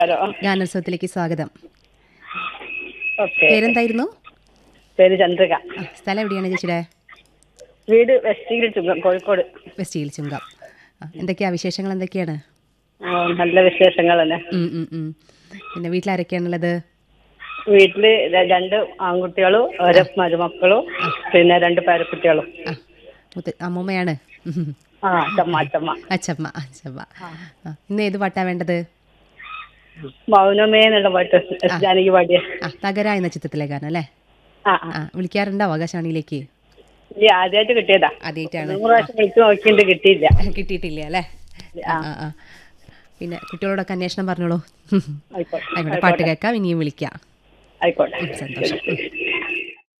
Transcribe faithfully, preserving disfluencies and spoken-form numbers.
Hello. ഗാനോത്സവത്തിലേക്ക് സ്വാഗതം. Okay. പേരെന്തായിരുന്നു? പേര് ചന്ദ്രിക. ആ, സ്ഥലം എവിടെയാണ് ചേച്ചിയുടെ? വീട് വെസ്റ്റിയിൽ ചുങ്കം, കോഴിക്കോട്. വെസ്റ്റിയിൽ ചുങ്കം. ആ, എന്തൊക്കെയാ വിശേഷങ്ങൾ എന്തൊക്കെയാണ്? ആ, നല്ല വിശേഷങ്ങൾ തന്നെ. ഉം, ഉം, ഉം. പിന്നെ വീട്ടിലാരൊക്കെയാണുള്ളത്? വീട്ടില് ര- രണ്ട് ആൺകുട്ടികളും ഒരു മരുമക്കളും പിന്നെ രണ്ട് പേരക്കുട്ടികളും. ആ, മുത്ത് അമ്മൂമ്മയാണ്. ഉം. ആ, അച്ചമ്മ അച്ചമ്മ. അച്ചമ്മ അച്ചമ്മ. ആ, ഇന്ന് ഏത് പാട്ടാ വേണ്ടത്? മൗനമേ എന്നുള്ള പാട്ട് എസ് ജാനകി പാടിയ. ആ, തകര എന്ന ചിത്രത്തിലെ ഗാനം അല്ലേ? ആ ആ. ആ, വിളിക്കാറുണ്ടോ ആകാശവാണിയിലേക്ക്? ഈ ആദ്യമായിട്ട് കിട്ടിയതാ. ആദ്യമായിട്ടാണ്. മൂന്ന് പ്രാവശ്യം വിളിച്ചു നോക്കിയിട്ട് കിട്ടിയില്ല. കിട്ടിയിട്ടില്ല അല്ലേ? ആ, ആ, ആ, ആ. പിന്നെ കുട്ടികളോടൊക്കെ അന്വേഷണം പറഞ്ഞോളൂ. ആയിക്കോട്ടെ ആയിക്കോട്ടെ, പാട്ട് കേൾക്കാം, ഇനിയും വിളിക്കാം. ആയിക്കോട്ടെ. ഉം, സന്തോഷം. ഉം.